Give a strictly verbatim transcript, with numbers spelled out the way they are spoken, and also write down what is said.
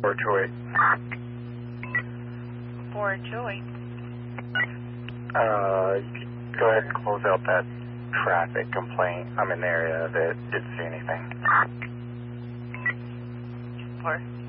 four two eight. four two eight. Uh, you could go ahead and close out that traffic complaint. I'm in the area that didn't see anything. four.